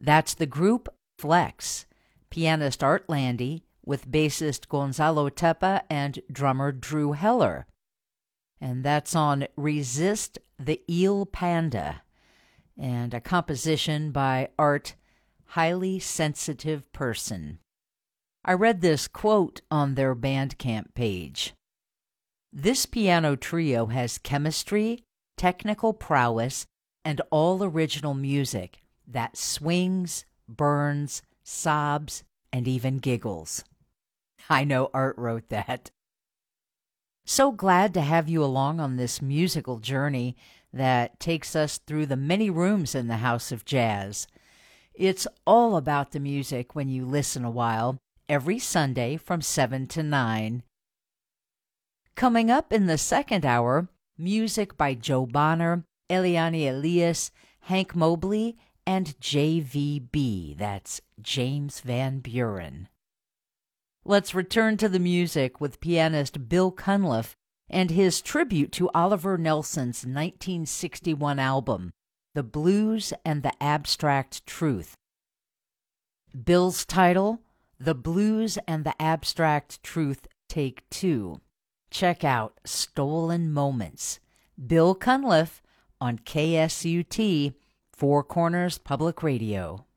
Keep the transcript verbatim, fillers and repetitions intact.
That's the group Flex, pianist Art Landy with bassist Gonzalo Tepa and drummer Drew Heller. And that's on Resist the Eel Panda, and a composition by Art, Highly Sensitive Person. I read this quote on their Bandcamp page. This piano trio has chemistry, technical prowess, and all original music that swings, burns, sobs, and even giggles. I know Art wrote that. So glad to have you along on this musical journey that takes us through the many rooms in the House of Jazz. It's all about the music when you listen a while, every Sunday from seven to nine. Coming up in the second hour, music by Joe Bonner, Eliane Elias, Hank Mobley, and J V B. That's James Van Buren. Let's return to the music with pianist Bill Cunliffe and his tribute to Oliver Nelson's nineteen sixty-one album, The Blues and the Abstract Truth. Bill's title, The Blues and the Abstract Truth, Take Two. Check out Stolen Moments. Bill Cunliffe on K S U T, Four Corners Public Radio.